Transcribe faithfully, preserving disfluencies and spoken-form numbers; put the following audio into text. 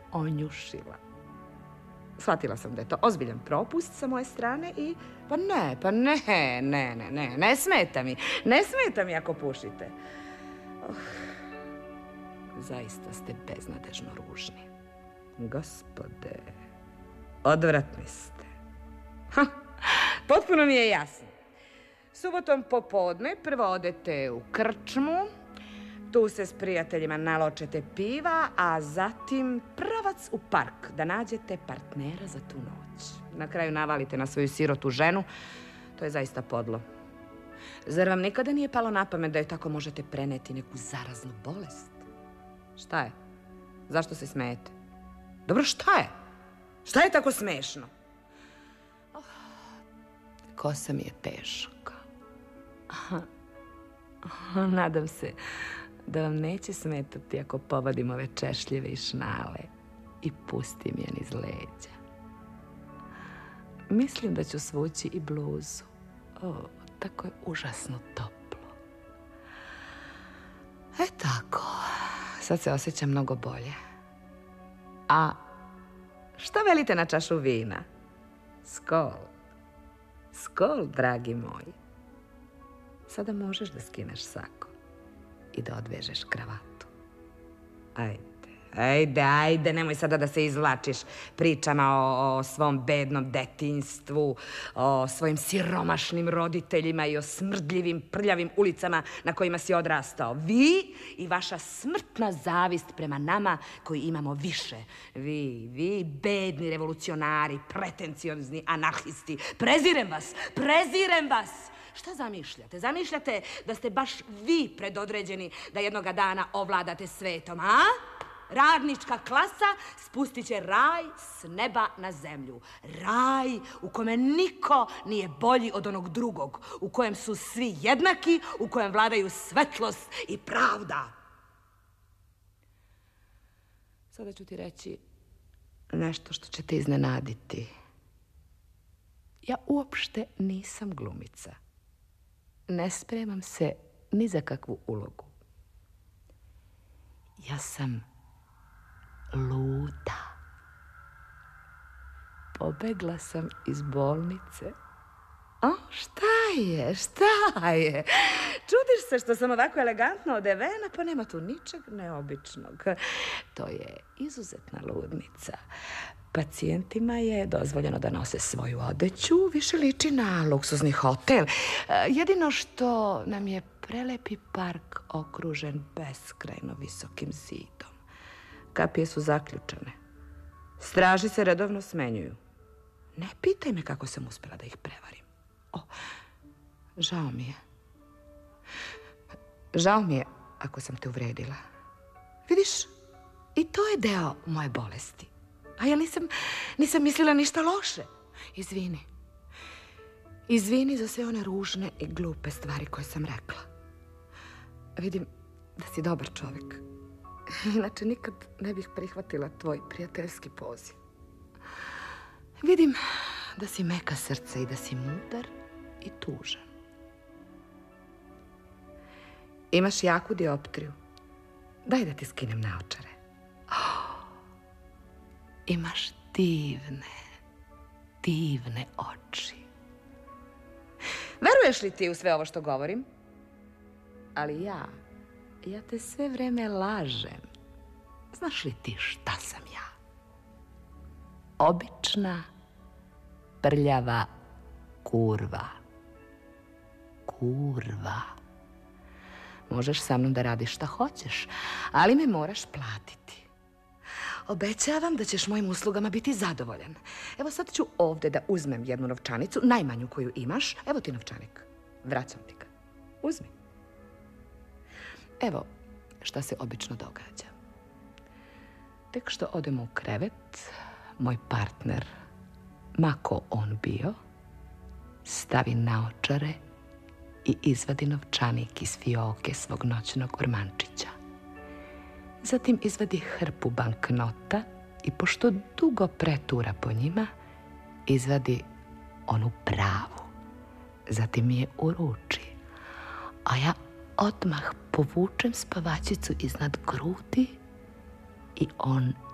onjušila. Shvatila sam da je to ozbiljan propust sa moje strane i pa ne, pa ne, ne, ne, ne, ne smeta mi. Ne smeta mi ako pušite. Oh, zaista ste beznadežno ružni. Gospode, odvratni ste. Ha, potpuno mi je jasno. Subotom popodne prvo odete u krčmu, tu se s prijateljima naločete piva, a zatim pravac u park da nađete partnera za tu noć. Na kraju navalite na svoju sirotu ženu. To je zaista podlo. Zar vam nikada nije palo na pamet da joj tako možete preneti neku zaraznu bolest? Šta je? Zašto se smejete? Dobro, šta je? Šta je tako smešno? Oh, kosa mi je teška. Nadam se da vam neće smetati ako povadim ove češljive i šnale i pustim je niz leđa. Mislim da ću svući i bluzu. O, tako je užasno toplo. E tako, sad se osjećam mnogo bolje. A šta velite na čašu vina? Skol. Skol, dragi moji. Sada možeš da skineš sako i da odvežeš kravatu. Ajde, ajde, ajde, nemoj sada da se izvlačiš pričama o, o svom bednom detinjstvu, o svojim siromašnim roditeljima i o smrdljivim, prljavim ulicama na kojima si odrastao. Vi i vaša smrtna zavist prema nama koji imamo više. Vi, vi, bedni revolucionari, pretenciozni anarhisti. Prezirem vas, prezirem vas! Šta zamišljate? Zamišljate da ste baš vi predodređeni da jednoga dana ovladate svetom, a? Radnička klasa spustit će raj s neba na zemlju. Raj u kome niko nije bolji od onog drugog, u kojem su svi jednaki, u kojem vladaju svetlost i pravda. Sada ću ti reći nešto što će te iznenaditi. Ja uopšte nisam glumica. Ne spremam se ni za kakvu ulogu. Ja sam luda. Pobegla sam iz bolnice. O, šta je, šta je? Čudiš se što sam ovako elegantno odevena, pa nema tu ničeg neobičnog. To je izuzetna ludnica. Pacijentima je dozvoljeno da nose svoju odeću, više liči na luksuzni hotel. Jedino što nam je prelepi park okružen beskrajno visokim zidom. Kapije su zaključane. Straži se redovno smenjuju. Ne pitaj me kako sam uspela da ih prevarim. O, žao mi je. Žao mi je ako sam te uvredila. Vidiš, i to je deo moje bolesti. A ja nisam, nisam mislila ništa loše. Izvini. Izvini za sve one ružne i glupe stvari koje sam rekla. Vidim da si dobar čovjek. Inače, nikad ne bih prihvatila tvoj prijateljski poziv. Vidim da si meka srca i da si mudar i tužan. Imaš jaku dioptriju. Daj da ti skinem naočare. Imaš divne, divne oči. Veruješ li ti u sve ovo što govorim? Ali ja, ja te sve vreme lažem. Znaš li ti šta sam ja? Obična, prljava kurva. Kurva. Možeš sa mnom da radiš šta hoćeš, ali me moraš platiti. Obećavam da ćeš mojim uslugama biti zadovoljan. Evo sad ću ovdje da uzmem jednu novčanicu, najmanju koju imaš. Evo ti novčanik. Vraćam ti ga. Uzmi. Evo šta se obično događa. Tek što odemo u krevet, moj partner, ma ko on bio, stavi naočare i izvadi novčanik iz fioke svog noćnog ormančića. Zatim izvadi hrpu banknota i pošto dugo pretura po njima, izvadi onu pravu. Zatim mi je uruči, a ja odmah povučem spavačicu iznad grudi i on